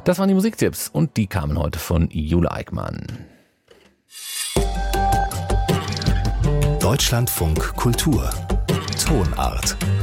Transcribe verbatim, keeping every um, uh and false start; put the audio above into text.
Das waren die Musiktipps und die kamen heute von Jule Eickmann. Deutschlandfunk Kultur Tonart